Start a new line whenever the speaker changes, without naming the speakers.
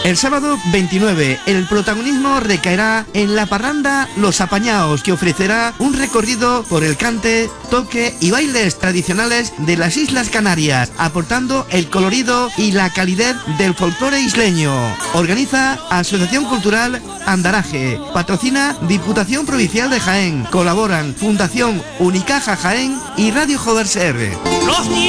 El sábado 29, el protagonismo recaerá en la parranda Los Apañaos, que ofrecerá un recorrido por el cante, toque y bailes tradicionales de las Islas Canarias, aportando el colorido y la calidez del folclore isleño. Organiza Asociación Cultural Andaraje, patrocina Diputación Provincial de Jaén, colaboran Fundación Unicaja Jaén y Radio Joder CR.